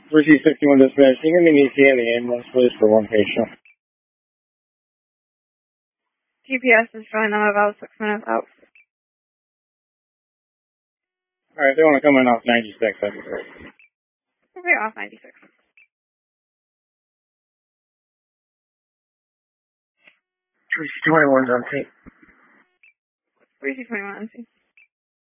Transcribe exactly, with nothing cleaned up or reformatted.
three C sixty-one dispatch, you can E T A the ambulance, please, for one patient. G P S is showing them about six minutes out. Alright, if they want to come in off ninety-six, that'd be great. Okay, off ninety-six. three C twenty-one's on tape. three C twenty-one on tape.